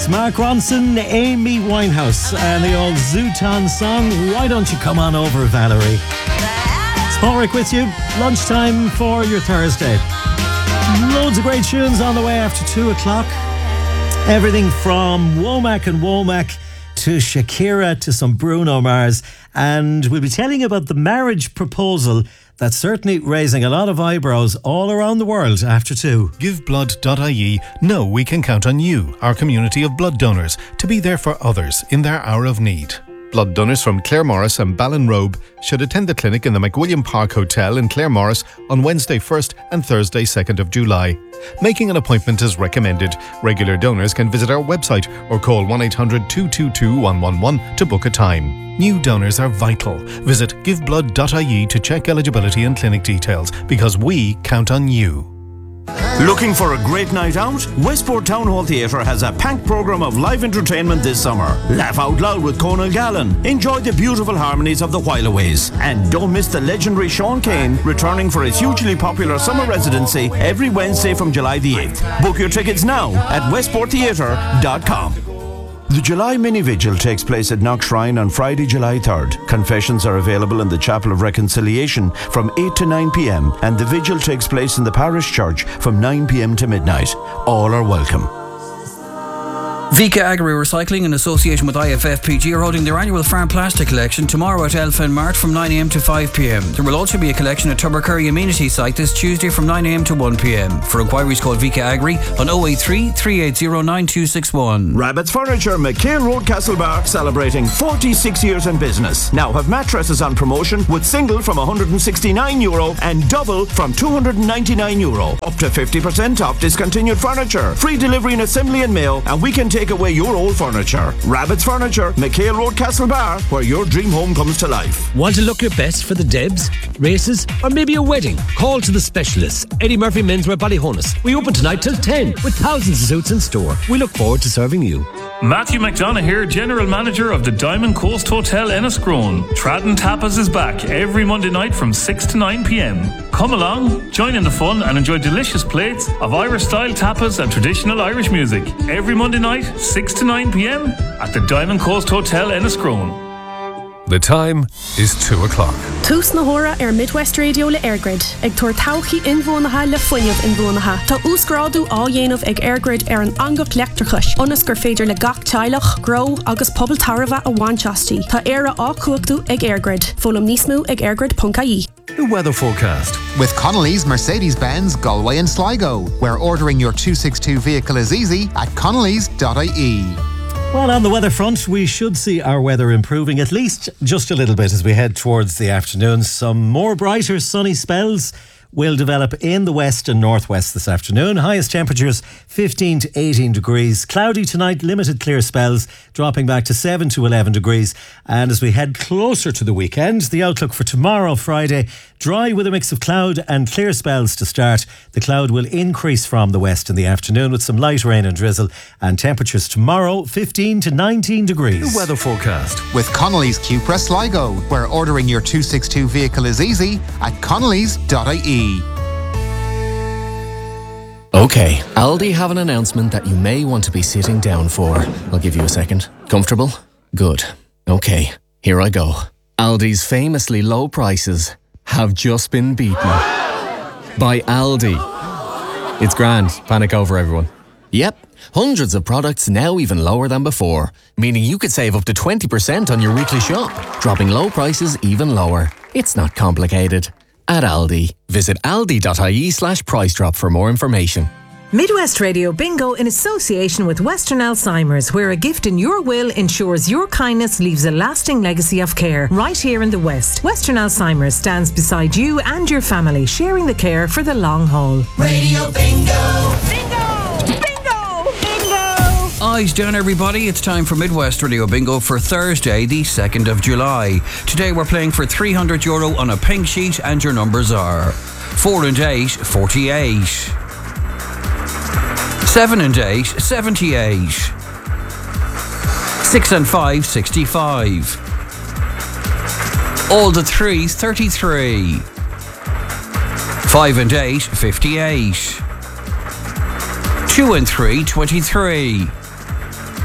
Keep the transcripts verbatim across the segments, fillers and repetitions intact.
It's Mark Ronson, Amy Winehouse, and the old Zooton song, Why Don't You Come On Over, Valerie? It's Paul Rick with you, lunchtime for your Thursday. Loads of great tunes on the way after two o'clock. Everything from Womack and Womack to Shakira to some Bruno Mars. And we'll be telling you about the marriage proposal that's certainly raising a lot of eyebrows all around the world after two. give blood dot I E know we can count on you, our community of blood donors, to be there for others in their hour of need. Blood donors from Claremorris and Ballinrobe should attend the clinic in the McWilliam Park Hotel in Claremorris on Wednesday first and Thursday second of July. Making an appointment is recommended. Regular donors can visit our website or call one eight hundred two two two one one one to book a time. New donors are vital. Visit give blood dot I E to check eligibility and clinic details, because we count on you. Looking for a great night out? Westport Town Hall Theatre has a packed programme of live entertainment this summer. Laugh out loud with Conal Gallen. Enjoy the beautiful harmonies of the Whileaways. And don't miss the legendary Sean Kane returning for his hugely popular summer residency every Wednesday from July the eighth. Book your tickets now at westport theatre dot com. The July Mini Vigil takes place at Knock Shrine on Friday, July third. Confessions are available in the Chapel of Reconciliation from eight to nine p.m. and the vigil takes place in the parish church from nine p.m. to midnight. All are welcome. Vika Agri Recycling in association with I F F P G are holding their annual farm plastic collection tomorrow at Elfin Mart from nine a.m. to five p.m. There will also be a collection at Tubbercurry Amenity Site this Tuesday from nine a.m. to one p.m. For inquiries, call Vika Agri on oh eight three, three eight zero, nine two six one. Rabbit's Furniture, McHale Road, Castlebar, celebrating forty-six years in business. Now have mattresses on promotion with single from one hundred sixty-nine euro and double from two hundred ninety-nine euro. Up to fifty percent off discontinued furniture. Free delivery and assembly and mail, and we can take away your old furniture. Rabbit's Furniture, McHale Road, Castlebar, where your dream home comes to life. Want to look your best for the Debs, races, or maybe a wedding? Call to the specialists. Eddie Murphy Menswear Ballyhonus. We open tonight till ten with thousands of suits in store. We look forward to serving you. Matthew McDonough here, General Manager of the Diamond Coast Hotel Enniscrone. Tradden Tapas is back every Monday night from six to nine p.m. Come along, join in the fun and enjoy delicious plates of Irish-style tapas and traditional Irish music. Every Monday night, six to nine p.m. at the Diamond Coast Hotel Enniscrone. The time is two o'clock. Tús na hora ar Midwest Radio le Airgrid. Ag tuair tauchaí inbhuanacha le foiineamh inbhuanacha. Tá úscrádú á dhéanamh ag Airgrid ar an angach leachtrachais. Onas gur féidir le gach teilech, grow agus pobl tarva a bhainteastí. Tá éire á cuachtú ag Airgrid. Fólam níos mú ag airgrid dot I E. The weather forecast. With Connolly's Mercedes-Benz Galway and Sligo, where ordering your two sixty-two vehicle is easy at connellys dot I E. Well, on the weather front, we should see our weather improving at least just a little bit as we head towards the afternoon. Some more brighter sunny spells will develop in the west and northwest this afternoon. Highest temperatures fifteen to eighteen degrees. Cloudy tonight, limited clear spells, dropping back to seven to eleven degrees. And as we head closer to the weekend, the outlook for tomorrow, Friday, dry with a mix of cloud and clear spells to start. The cloud will increase from the west in the afternoon with some light rain and drizzle, and temperatures tomorrow fifteen to nineteen degrees. The weather forecast. With Connolly's Cupra Sligo, where ordering your two sixty-two vehicle is easy at connellys dot I E. Okay, Aldi have an announcement that you may want to be sitting down for. I'll give you a second. Comfortable? Good. Okay, here I go. Aldi's famously low prices have just been beaten by Aldi. It's grand. Panic over, everyone. Yep, hundreds of products now even lower than before, meaning you could save up to twenty percent on your weekly shop, dropping low prices even lower. It's not complicated. At Aldi, visit aldi dot I E slash price drop for more information. Midwest Radio Bingo in association with Western Alzheimer's, where a gift in your will ensures your kindness leaves a lasting legacy of care right here in the West. Western Alzheimer's stands beside you and your family, sharing the care for the long haul. Radio Bingo! Bingo! Eyes down, everybody. It's time for Midwest Radio Bingo for Thursday, the second of July. Today we're playing for three hundred euro on a pink sheet, and your numbers are four and eight, forty-eight. seven and eight, seventy-eight. six and five, sixty-five. All the threes, thirty-three. five and eight, fifty-eight. two and three, twenty-three.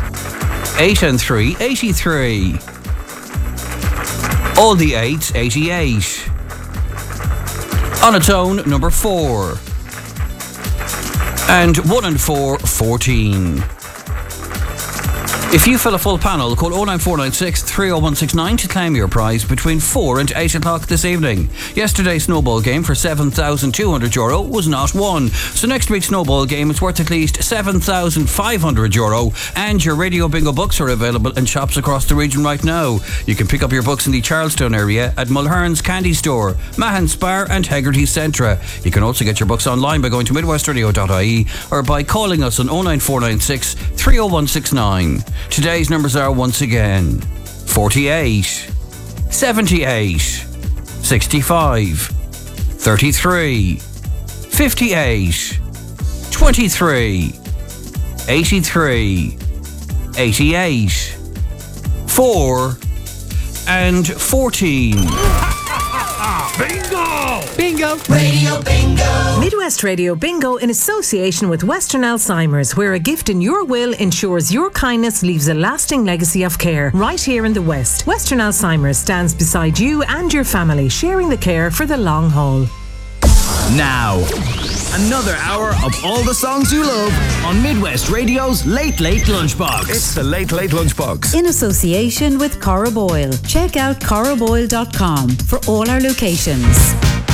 eight and three, eighty-three. All the eights, eighty-eight. On its own, number four. And one and four, fourteen. If you fill a full panel, call oh nine four nine six, three oh one six nine to claim your prize between four and eight o'clock this evening. Yesterday's snowball game for seven thousand two hundred euro was not won. So next week's snowball game is worth at least seven thousand five hundred euro, and your Radio Bingo books are available in shops across the region right now. You can pick up your books in the Charlestown area at Mulherns Candy Store, Mahon Spar and Hegarty's Centra. You can also get your books online by going to midwest radio dot I E or by calling us on oh nine four nine six, three oh one six nine. Today's numbers are once again forty-eight, seventy-eight, sixty-five, thirty-three, fifty-eight, twenty-three, eighty-three, eighty-eight, four, and fourteen. Bingo! Bingo! Radio Bingo! Midwest Radio Bingo in association with Western Alzheimer's, where a gift in your will ensures your kindness leaves a lasting legacy of care. Right here in the West, Western Alzheimer's stands beside you and your family, sharing the care for the long haul. Now, another hour of all the songs you love on Midwest Radio's Late Late Lunchbox. It's the Late Late Lunchbox. In association with Cora Boyle. Check out cora boyle dot com for all our locations.